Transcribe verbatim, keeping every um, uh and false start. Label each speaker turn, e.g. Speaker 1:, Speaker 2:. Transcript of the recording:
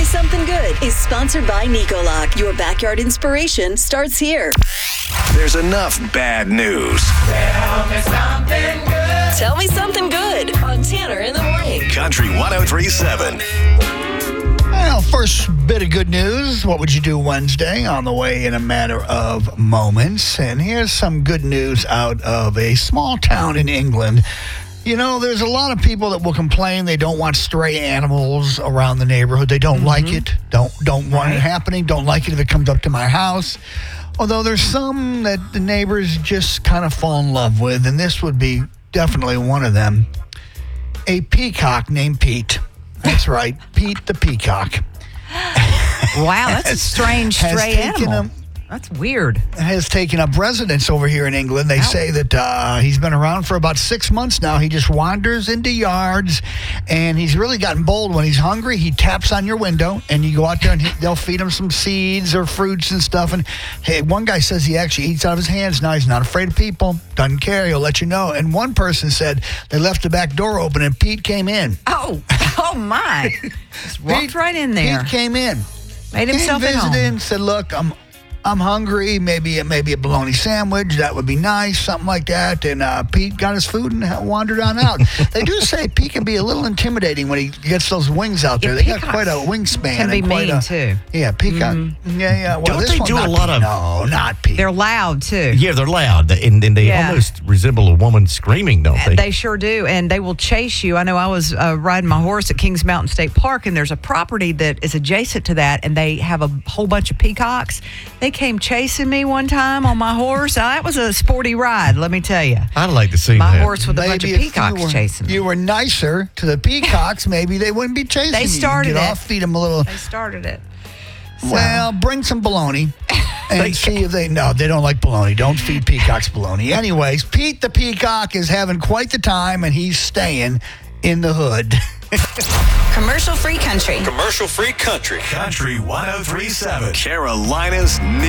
Speaker 1: Me Something Good is sponsored by Nicolock. Your backyard inspiration starts here.
Speaker 2: There's enough bad news.
Speaker 3: Tell me something good.
Speaker 1: Tell me something good on Tanner in the Morning.
Speaker 2: Country one oh three point seven.
Speaker 4: Well, first bit of good news. What would you do Wednesday? On the way in a matter of moments. And here's some good news out of a small town in England. You know, there's a lot of people that will complain they don't want stray animals around the neighborhood. They don't mm-hmm. like it. Don't don't want right. it happening. Don't like it if it comes up to my house. Although there's some that the neighbors just kind of fall in love with, and this would be definitely one of them. A peacock named Pete. That's right, Pete the peacock.
Speaker 5: Wow, that's a strange stray animal.
Speaker 4: Him,
Speaker 5: that's weird.
Speaker 4: Has taken up residence over here in England. They Ow. say that uh, he's been around for about six months now. He just wanders into yards, and he's really gotten bold. When he's hungry, he taps on your window, and you go out there, and he, they'll feed him some seeds or fruits and stuff. And hey, one guy says he actually eats out of his hands now. He's not afraid of people. Doesn't care. He'll let you know. And one person said they left the back door open, and Pete came in.
Speaker 5: Oh, oh my! Just walked
Speaker 4: Pete,
Speaker 5: right in there.
Speaker 4: Pete came in.
Speaker 5: Made himself
Speaker 4: came
Speaker 5: at home.
Speaker 4: Visited, said, "Look, I'm." I'm hungry, maybe maybe a bologna sandwich, that would be nice, something like that. And uh, Pete got his food and wandered on out. They do say Pete can be a little intimidating when he gets those wings out there.
Speaker 5: Yeah,
Speaker 4: they got quite a wingspan.
Speaker 5: Can be
Speaker 4: and quite
Speaker 5: mean,
Speaker 4: a,
Speaker 5: too.
Speaker 4: Yeah, peacock. Mm-hmm. Yeah, yeah. Well,
Speaker 6: Don't
Speaker 4: this
Speaker 6: they
Speaker 4: one,
Speaker 6: do
Speaker 4: not
Speaker 6: a lot
Speaker 4: Pete.
Speaker 6: of...
Speaker 4: No, not Pete.
Speaker 5: They're loud, too.
Speaker 6: Yeah, they're loud, and, and they
Speaker 5: Yeah.
Speaker 6: almost resemble a woman screaming, don't they?
Speaker 5: They sure do, and they will chase you. I know I was uh, riding my horse at Kings Mountain State Park, and there's a property that is adjacent to that, and they have a whole bunch of peacocks. They came chasing me one time on my horse. Uh, that was a sporty ride, let me tell you.
Speaker 6: I'd like to see
Speaker 5: my
Speaker 6: that.
Speaker 5: horse with a bunch of
Speaker 4: Maybe if
Speaker 5: peacocks
Speaker 4: you were,
Speaker 5: chasing me.
Speaker 4: You were nicer to the peacocks, maybe they wouldn't be chasing
Speaker 5: They
Speaker 4: you.
Speaker 5: started
Speaker 4: you. Get
Speaker 5: it.
Speaker 4: Off, feed them a little.
Speaker 5: They started it. So.
Speaker 4: Well, bring some bologna and see if they... No, they don't like bologna. Don't feed peacocks bologna. Anyways, Pete the peacock is having quite the time, and he's staying in the hood.
Speaker 1: Commercial-free country.
Speaker 2: Commercial-free country. Country one oh three point seven. Carolina's